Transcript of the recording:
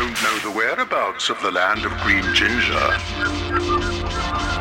don't know the whereabouts of the land of green ginger.